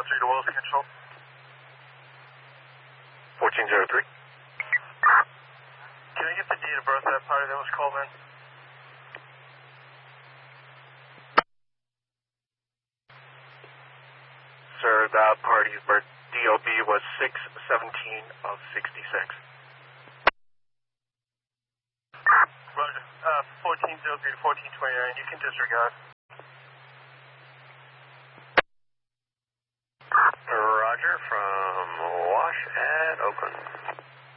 1403 to Wilson Control. 1403. Can I get the date of birth of that party that was called in? Sir, that party's birth DOB was 6/17 of 66. Roger. 1403 to 1429. You can disregard. Roger, from Wash at Oakland.